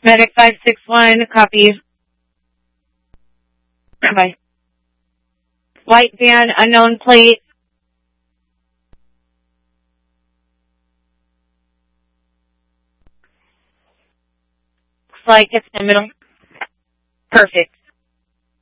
Medic 561, copy. Bye. White van, unknown plate. Looks like it's in the middle. Perfect.